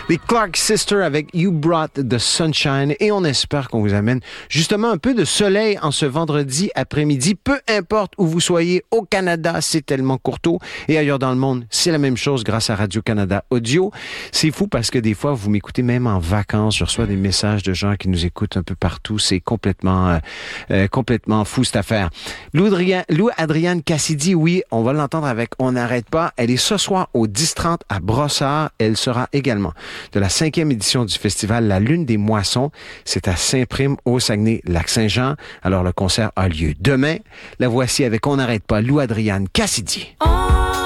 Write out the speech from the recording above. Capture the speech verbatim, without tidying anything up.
Les Clark Sisters avec You Brought the Sunshine et on espère qu'on vous amène justement un peu de soleil en ce vendredi après-midi. Peu importe où vous soyez, au Canada, c'est tellement courteau et ailleurs dans le monde, c'est la même chose grâce à Radio-Canada Audio. C'est fou parce que des fois, vous m'écoutez même en vacances. Je reçois des messages de gens qui nous écoutent un peu partout. C'est complètement, euh, euh, complètement fou cette affaire. Lou, Adrien, Lou Adrienne Cassidy, oui, on va l'entendre avec On n'arrête pas. Elle est ce soir au dix trente à Brossard. Elle sera également de la cinquième édition du festival La Lune des Moissons. C'est à Saint-Prime, au Saguenay-Lac-Saint-Jean. Alors, le concert a lieu demain. La voici avec On n'arrête pas, Lou Adrienne Cassidy. Oh.